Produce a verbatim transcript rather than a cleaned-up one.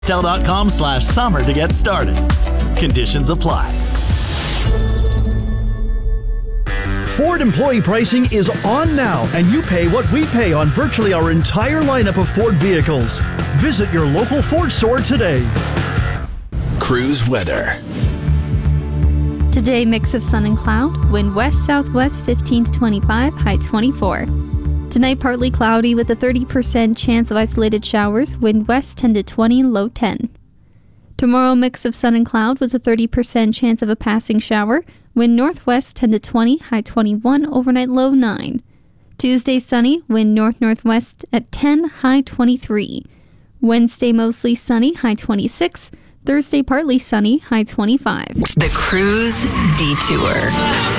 Tel.com slash summer to get started. Conditions apply. Ford employee pricing is on now, and you pay what we pay on virtually our entire lineup of Ford vehicles. Visit your local Ford store today. Cruise weather. Today, mix of sun and cloud. Wind west-southwest fifteen to twenty-five, high twenty-four. Tonight, partly cloudy with a thirty percent chance of isolated showers. Wind west ten to twenty, low ten. Tomorrow, mix of sun and cloud with a thirty percent chance of a passing shower. Wind northwest ten to twenty, high twenty-one, overnight low nine. Tuesday, sunny. Wind north-northwest at ten, high twenty-three. Wednesday, mostly sunny, high twenty-six. Thursday, partly sunny, high twenty-five. The Cruise Detour.